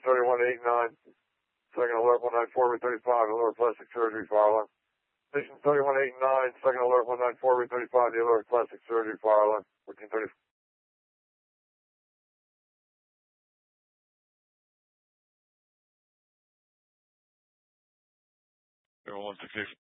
3189, second alert 194-35, alert plastic surgery, fire alarm. Station 3189, second alert 194-35, the alert plastic surgery, fire alarm, 1430. 168.